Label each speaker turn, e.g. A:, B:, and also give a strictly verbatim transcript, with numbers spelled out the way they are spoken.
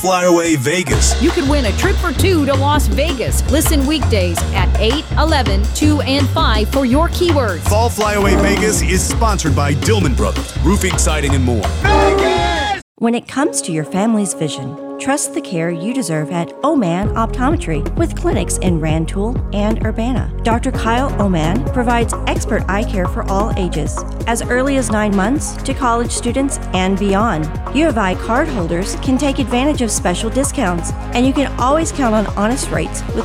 A: Flyaway Vegas.
B: You could win a trip for two to Las Vegas. Listen weekdays at eight, eleven, two, and five for your keywords.
A: Fall Flyaway Vegas is sponsored by Dillman Brothers, roofing, siding, and more.
C: Vegas! When it comes to your family's vision, trust the care you deserve at Oman Optometry with clinics in Rantoul and Urbana. Doctor Kyle Oman provides expert eye care for all ages, as early as nine months to college students and beyond. U of I card holders can take advantage of special discounts, and you can always count on honest rates with